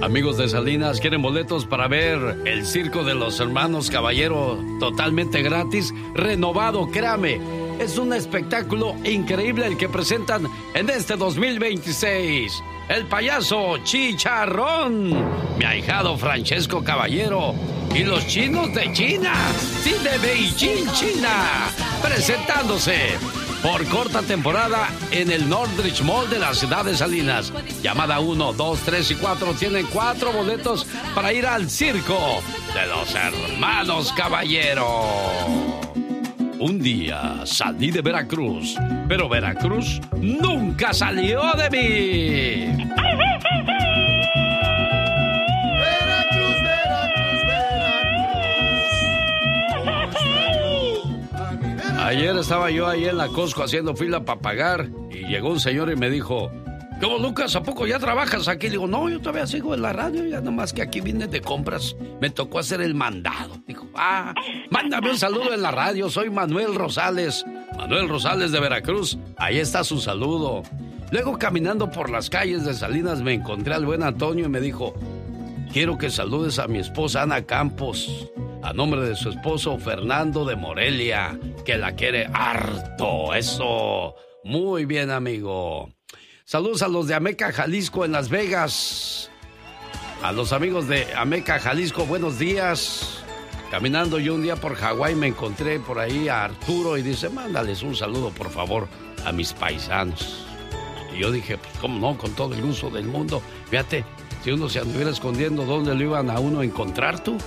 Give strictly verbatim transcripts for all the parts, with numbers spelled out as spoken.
Amigos de Salinas, ¿quieren boletos para ver el Circo de los Hermanos Caballero totalmente gratis? Renovado, créame. Es un espectáculo increíble el que presentan en este dos mil veintiséis. El payaso Chicharrón, mi ahijado Francesco Caballero y los chinos de China, sí, de Beijing, China, presentándose por corta temporada en el Northridge Mall de la ciudad de Salinas. Llamada uno, dos, tres y cuatro tienen cuatro boletos para ir al circo de los Hermanos Caballero. Un día salí de Veracruz, pero Veracruz nunca salió de mí. Veracruz, Veracruz, Veracruz. Ayer estaba yo ahí en la Costco haciendo fila para pagar y llegó un señor y me dijo: ¿cómo, Lucas? ¿A poco ya trabajas aquí? Le digo: no, yo todavía sigo en la radio, ya nomás que aquí vine de compras. Me tocó hacer el mandado. Dijo: ah, mándame un saludo en la radio, soy Manuel Rosales. Manuel Rosales de Veracruz, ahí está su saludo. Luego, caminando por las calles de Salinas, me encontré al buen Antonio y me dijo: quiero que saludes a mi esposa Ana Campos, a nombre de su esposo Fernando de Morelia, que la quiere harto. Eso, muy bien, amigo. Saludos a los de Ameca, Jalisco, en Las Vegas. A los amigos de Ameca, Jalisco, buenos días. Caminando yo un día por Hawái me encontré por ahí a Arturo y dice: mándales un saludo, por favor, a mis paisanos. Y yo dije: pues cómo no, con todo el gusto del mundo. Fíjate, si uno se anduviera escondiendo, ¿dónde lo iban a uno a encontrar tú?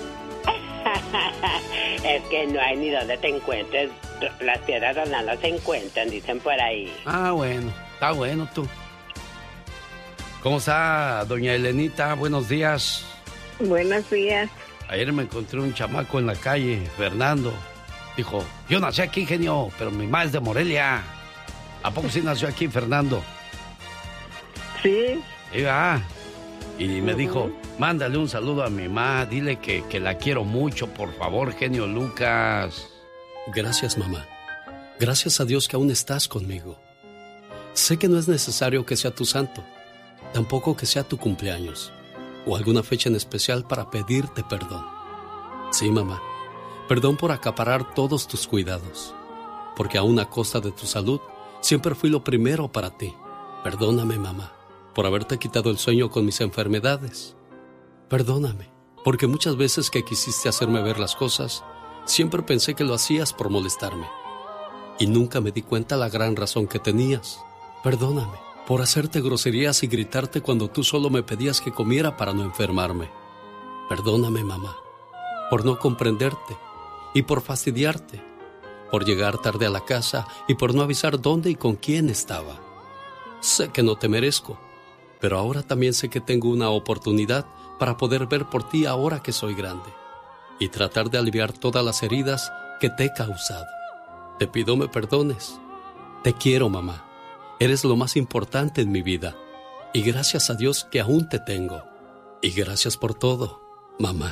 Es que no hay ni donde te encuentres. Las piedras no las encuentran, dicen por ahí. Ah, bueno, está bueno tú. ¿Cómo está, doña Elenita? Buenos días. Buenos días. Ayer me encontré un chamaco en la calle, Fernando. Dijo: yo nací aquí, genio, pero mi mamá es de Morelia. ¿A poco sí nació aquí, Fernando? Sí. Y, ah, y me uh-huh. dijo: mándale un saludo a mi mamá, dile que, que la quiero mucho, por favor, genio Lucas. Gracias, mamá. Gracias a Dios que aún estás conmigo. Sé que no es necesario que sea tu santo, tampoco que sea tu cumpleaños o alguna fecha en especial para pedirte perdón. Sí, mamá, perdón por acaparar todos tus cuidados, porque aún a costa de tu salud siempre fui lo primero para ti. Perdóname, mamá, por haberte quitado el sueño con mis enfermedades. Perdóname, porque muchas veces que quisiste hacerme ver las cosas, siempre pensé que lo hacías por molestarme y nunca me di cuenta la gran razón que tenías. Perdóname por hacerte groserías y gritarte cuando tú solo me pedías que comiera para no enfermarme. Perdóname, mamá, por no comprenderte y por fastidiarte, por llegar tarde a la casa y por no avisar dónde y con quién estaba. Sé que no te merezco, pero ahora también sé que tengo una oportunidad para poder ver por ti ahora que soy grande y tratar de aliviar todas las heridas que te he causado. Te pido me perdones. Te quiero, mamá. Eres lo más importante en mi vida. Y gracias a Dios que aún te tengo. Y gracias por todo, mamá.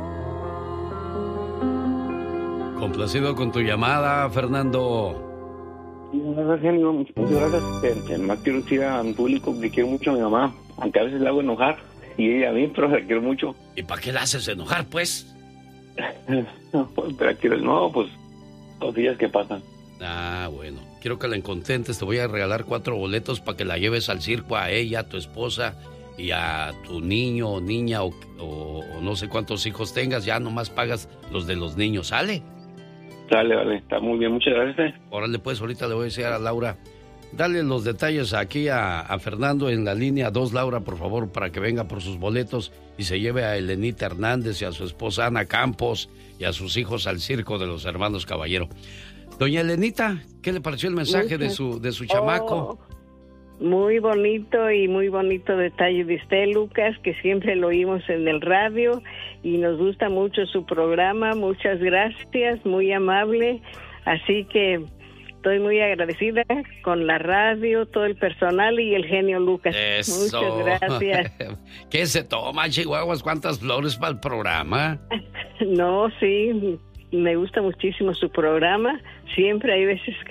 Complacido con tu llamada, Fernando. Gracias, genio. Muchas gracias. Además quiero decir a mi público que quiero mucho a mi mamá, aunque a veces la hago enojar. Y ella a mí, pero la quiero mucho. ¿Y para qué la haces enojar, pues? Pues, pero quiero, no, pues, los días que pasan. Ah, bueno. Quiero que la contentes. Te voy a regalar cuatro boletos para que la lleves al circo a ella, a tu esposa y a tu niño o niña o, o, o no sé cuántos hijos tengas. Ya nomás pagas los de los niños. ¿Sale? Sale, vale. Está muy bien. Muchas gracias. Órale, pues, ahorita le voy a decir a Laura. Dale los detalles aquí a, a Fernando en la línea dos, Laura, por favor, para que venga por sus boletos y se lleve a Elenita Hernández y a su esposa Ana Campos y a sus hijos al circo de los Hermanos Caballero. Doña Elenita, ¿qué le pareció el mensaje de su, de su chamaco? Oh, muy bonito y muy bonito detalle de usted, Lucas, que siempre lo oímos en el radio y nos gusta mucho su programa. Muchas gracias, muy amable. Así que estoy muy agradecida con la radio, todo el personal y el genio Lucas. Eso. Muchas gracias. ¿Qué se toma, Chihuahuas? ¿Cuántas flores para el programa? No, sí, me gusta muchísimo su programa. Siempre hay veces que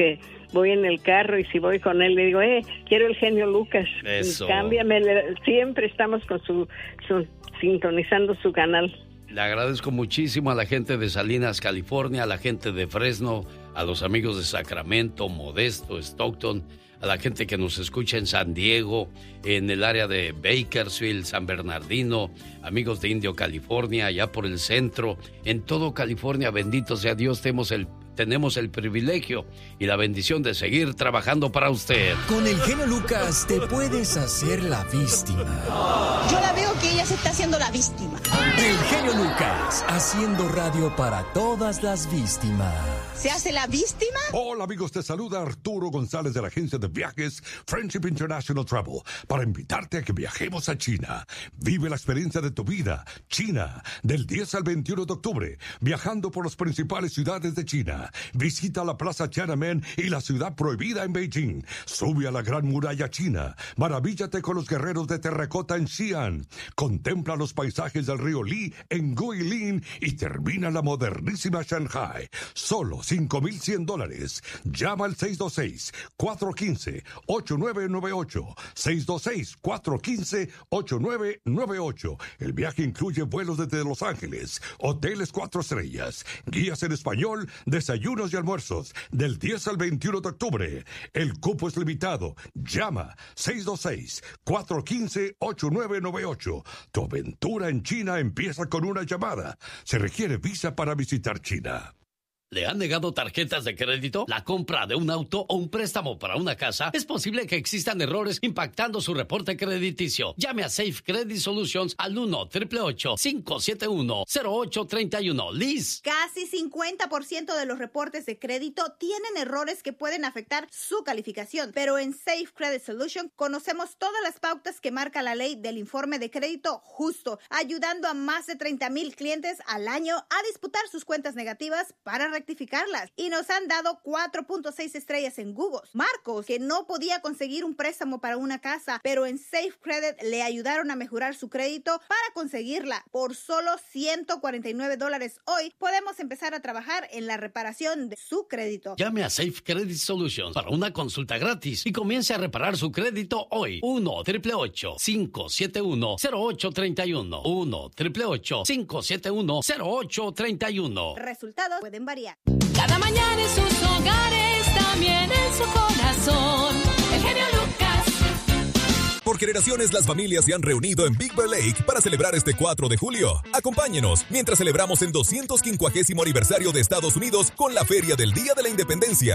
voy en el carro y si voy con él le digo, eh, quiero el genio Lucas. Eso. Cámbiame, siempre estamos con su, su sintonizando su canal. Le agradezco muchísimo a la gente de Salinas, California, a la gente de Fresno, a los amigos de Sacramento, Modesto, Stockton, a la gente que nos escucha en San Diego, en el área de Bakersfield, San Bernardino, amigos de Indio, California, allá por el centro, en todo California, bendito sea Dios, tenemos el, tenemos el privilegio y la bendición de seguir trabajando para usted. Con el genio Lucas te puedes hacer la víctima. Yo la veo que ella se está haciendo la víctima. El genio Lucas, haciendo radio para todas las víctimas. ¿Se hace la víctima? Hola amigos, te saluda Arturo González de la agencia de viajes Friendship International Travel para invitarte a que viajemos a China. Vive la experiencia de tu vida. China, del diez al veintiuno de octubre, viajando por las principales ciudades de China. Visita la Plaza Tiananmen y la ciudad prohibida en Beijing. Sube a la Gran Muralla China. Maravíllate con los guerreros de terracota en Xi'an. Contempla los paisajes del río Li en Guilin y termina la modernísima Shanghai. Solo cinco mil cien dólares. Llama al seis dos seis, cuatro uno cinco, ocho nueve nueve ocho. seis dos seis, cuatro uno cinco, ocho nueve nueve ocho. El viaje incluye vuelos desde Los Ángeles, hoteles cuatro estrellas, guías en español, desayunos y almuerzos, del diez al veintiuno de octubre. El cupo es limitado. Llama seis dos seis, cuatro uno cinco, ocho nueve nueve ocho. Tu aventura en China empieza con una llamada. Se requiere visa para visitar China. ¿Le han negado tarjetas de crédito? ¿La compra de un auto o un préstamo para una casa? Es posible que existan errores impactando su reporte crediticio. Llame a Safe Credit Solutions al uno, ocho ocho ocho, cinco siete uno, cero ocho tres uno. Liz. Casi cincuenta por ciento de los reportes de crédito tienen errores que pueden afectar su calificación. Pero en Safe Credit Solutions conocemos todas las pautas que marca la ley del informe de crédito justo, ayudando a más de treinta mil clientes al año a disputar sus cuentas negativas para rectificarlas, y nos han dado cuatro punto seis estrellas en Google. Marcos, que no podía conseguir un préstamo para una casa, pero en Safe Credit le ayudaron a mejorar su crédito para conseguirla. Por solo ciento cuarenta y nueve dólares hoy, podemos empezar a trabajar en la reparación de su crédito. Llame a Safe Credit Solutions para una consulta gratis y comience a reparar su crédito hoy. uno, ocho ocho ocho, cinco siete uno, cero ocho tres uno. uno, ocho ocho ocho, cinco siete uno, cero ocho tres uno. Resultados pueden variar. Cada mañana en sus hogares, también en su corazón. El genio Lucas. Por generaciones las familias se han reunido en Big Bear Lake para celebrar este cuatro de julio. Acompáñenos mientras celebramos el doscientos quincuagésimo aniversario de Estados Unidos con la Feria del Día de la Independencia.